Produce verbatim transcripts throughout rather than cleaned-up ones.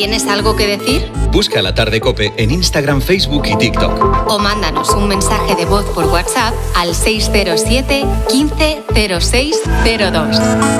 ¿Tienes algo que decir? Busca La Tarde COPE en Instagram, Facebook y TikTok. O mándanos un mensaje de voz por WhatsApp al seis cero siete, quince, cero seis cero dos.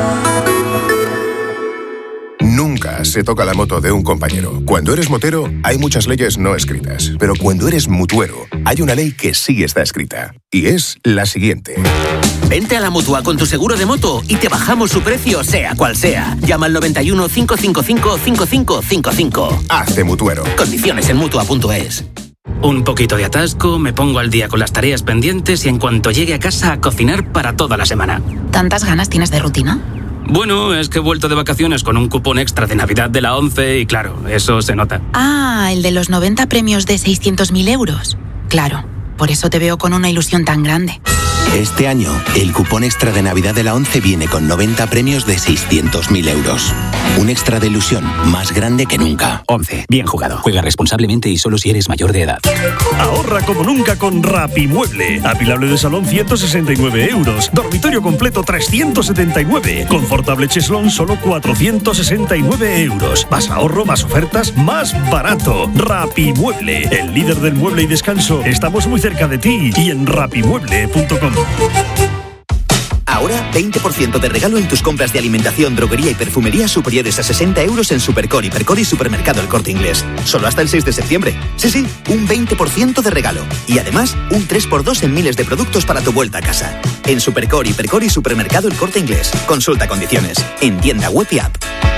Nunca se toca la moto de un compañero. Cuando eres motero, hay muchas leyes no escritas. Pero cuando eres mutuero, hay una ley que sí está escrita. Y es la siguiente. Vente a la Mutua con tu seguro de moto y te bajamos su precio, sea cual sea. Llama al noventa y uno, cinco cinco cinco, cinco cinco cinco cinco. Hazte mutuero. Condiciones en mutua punto es. Un poquito de atasco, me pongo al día con las tareas pendientes y en cuanto llegue a casa a cocinar para toda la semana. ¿Tantas ganas tienes de rutina? Bueno, es que he vuelto de vacaciones con un cupón extra de Navidad de la ONCE y claro, eso se nota. Ah, el de los noventa premios de seiscientos mil euros. Claro, por eso te veo con una ilusión tan grande. Este año, el cupón extra de Navidad de la ONCE viene con noventa premios de seiscientos mil euros. Un extra de ilusión más grande que nunca. ONCE, bien jugado. Juega responsablemente y solo si eres mayor de edad. Ahorra como nunca con Rapimueble. Apilable de salón ciento sesenta y nueve euros. Dormitorio completo trescientos setenta y nueve. Confortable cheslón solo cuatrocientos sesenta y nueve euros. Más ahorro, más ofertas, más barato. Rapimueble, el líder del mueble y descanso. Estamos muy cerca de ti y en rapimueble punto com. Ahora, veinte por ciento de regalo en tus compras de alimentación, droguería y perfumería superiores a sesenta euros en Supercore, Hipercore y Supermercado El Corte Inglés. Solo hasta el seis de septiembre. Sí, sí, un veinte por ciento de regalo. Y además, un tres por dos en miles de productos para tu vuelta a casa. En Supercore, Hipercore y Supermercado El Corte Inglés. Consulta condiciones. En tienda web y app.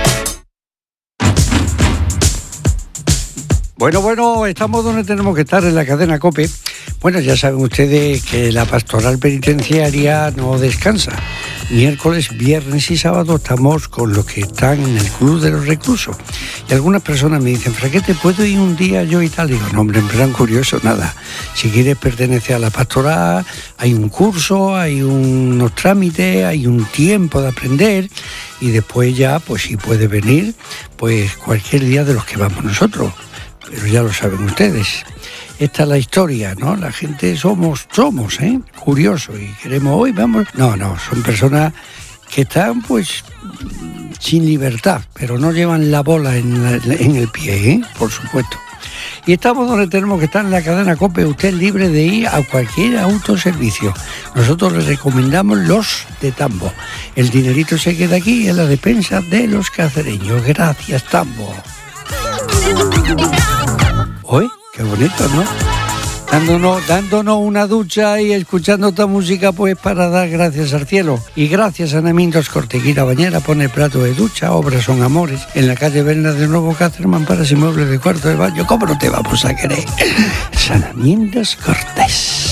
Bueno, bueno, estamos donde tenemos que estar, en la cadena COPE. Bueno, ya saben ustedes que la pastoral penitenciaria no descansa. Miércoles, viernes y sábado estamos con los que están en el Club de los Reclusos. Y algunas personas me dicen, Fraquete, ¿puedo ir un día yo y tal? Digo, no, hombre, en plan curioso, nada. Si quieres pertenecer a la pastoral, hay un curso, hay unos trámites, hay un tiempo de aprender. Y después ya, pues si puedes venir, pues cualquier día de los que vamos nosotros. Pero ya lo saben ustedes. Esta es la historia, ¿no? La gente somos, somos, ¿eh? Curiosos y queremos hoy, vamos. No, no, son personas que están, pues, sin libertad, pero no llevan la bola en, la, en el pie, ¿eh? Por supuesto. Y estamos donde tenemos que estar, en la cadena COPE. Usted es libre de ir a cualquier autoservicio. Nosotros le recomendamos los de Tambo. El dinerito se queda aquí en la despensa de los cacereños. Gracias, Tambo. Uy, qué bonito, ¿no? Dándonos, dándonos una ducha y escuchando esta música, pues para dar gracias al cielo. Y gracias a Namientos Cortequira Bañera, pone plato de ducha, obras son amores. En la calle Berna de Nuevo Cáceres, para y muebles de cuarto de baño. ¿Cómo no te vamos a querer? Sanamientos Cortés.